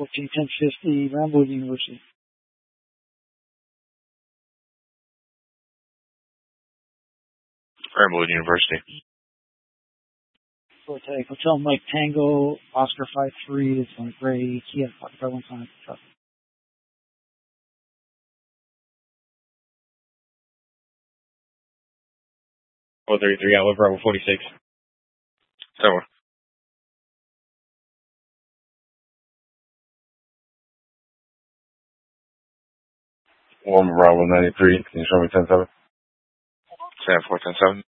141050 Ramblewood University. Ramblewood University. Hotel Mike Tango, Oscar 53 is on gray, Kia 515 truck. 433 Outlet Bravo 46. 7. 1 Bravo 93, can you show me 10-7? 7-4-10-7.